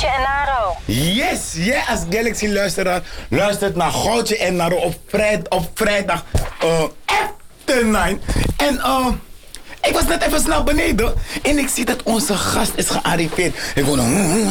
Goudje en Naro. Yes, jij als Galaxy-luisteraar luistert naar Goudje en Naro op vrijdag after 9. En ik was net even snel beneden en ik zie dat onze gast is gearriveerd. Ik hoor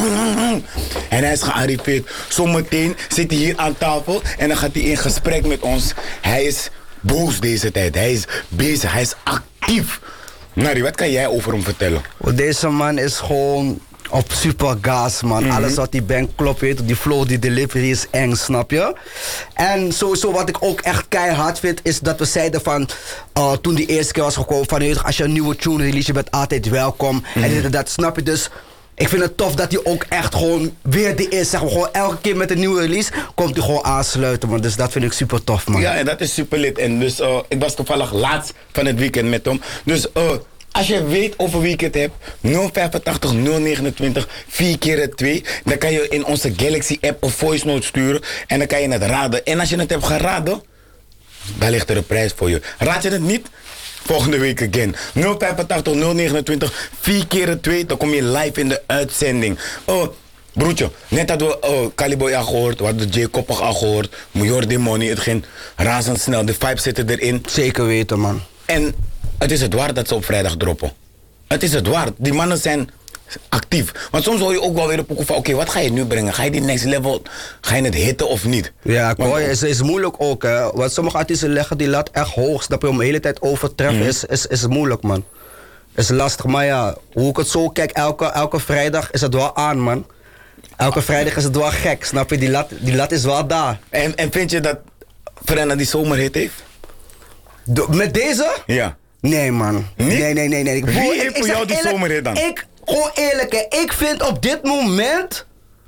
en hij is gearriveerd. Zometeen zit hij hier aan tafel en dan gaat hij in gesprek met ons. Hij is boos deze tijd. Hij is bezig, hij is actief. Nari, wat kan jij over hem vertellen? Deze man is gewoon op super gas, man. Alles wat die bank klopt, weet je. Die flow, die delivery is eng, snap je? En sowieso wat ik ook echt keihard vind, is dat we zeiden van... toen die eerste keer was gekomen van... weet je, als je een nieuwe tune release, je bent altijd welkom. En dat snap je dus... Ik vind het tof dat hij ook echt gewoon weer de is. Zeg maar, gewoon elke keer met een nieuwe release komt hij gewoon aansluiten, man. Dus dat vind ik super tof, man. Ja, en dat is super lit. En dus ik was toevallig laatst van het weekend met hem. Dus als je weet over wie ik het heb, 085 029 4x2, dan kan je in onze Galaxy app een voice note sturen en dan kan je het raden. En als je het hebt geraden, dan ligt er een prijs voor je. Raad je het niet? Volgende week again. 085 029 4x2, dan kom je live in de uitzending. Broertje, net hadden we Caliboy al gehoord, we hadden Jay Koppig al gehoord, Major Money, het ging razendsnel, de vibes zitten erin. Zeker weten, man. En het is het waard dat ze op vrijdag droppen. Het is het waard. Die mannen zijn actief. Want soms hoor je ook wel weer een pokoe van... Oké, wat ga je nu brengen? Ga je die next level... Ga je het hitten of niet? Ja, ik hoor je. Het is moeilijk ook, hè. Want sommige artiesten leggen die lat echt hoog. Dat je hem de hele tijd overtreffen is moeilijk, man. Is lastig. Maar ja, hoe ik het zo kijk... Elke vrijdag is het wel aan, man. Elke vrijdag is het wel gek, snap je? Die lat is wel daar. En vind je dat Frenna die zomerhit heeft? Met deze? Ja. Nee, man. Niet? Nee. Wie heeft voor jou die zomerhit dan? Gewoon eerlijk, hè. Ik vind op dit moment...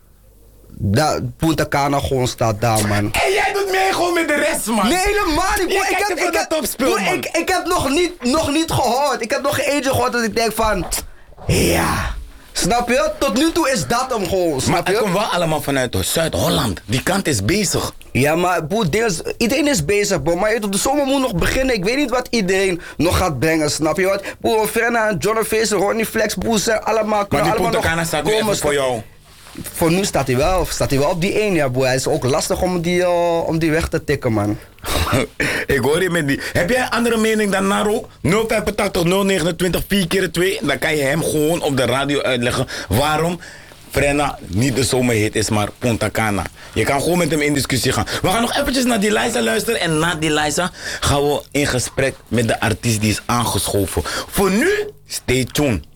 dat Punta Cana gewoon staat daar, man. En jij doet mee gewoon met de rest, man. Nee, helemaal niet. Ik heb nog niet gehoord. Ik heb nog geen eentje gehoord dat ik denk van... Ja... Snap je? Tot nu toe is dat hem gewoon, snap maar je? het komt wel allemaal vanuit Zuid-Holland. Die kant is bezig. Ja, maar boer, iedereen is bezig, bro. Maar de zomer moet nog beginnen. Ik weet niet wat iedereen nog gaat brengen, snap je? Want boer, Frenna en John Face, Ronnie Flex, boer, zijn allemaal... Maar die Punta Cana staat nu even voor jou. Voor nu staat hij wel op die 1, ja, boer. Hij is ook lastig om die weg te tikken, man. Ik hoor je met die. Heb jij een andere mening dan Naro? 085 029 4x2. Dan kan je hem gewoon op de radio uitleggen waarom Frenna niet de zomerhit is, maar Punta Cana. Je kan gewoon met hem in discussie gaan. We gaan nog eventjes naar die Liza luisteren. En na die Liza gaan we in gesprek met de artiest die is aangeschoven. Voor nu, stay tuned.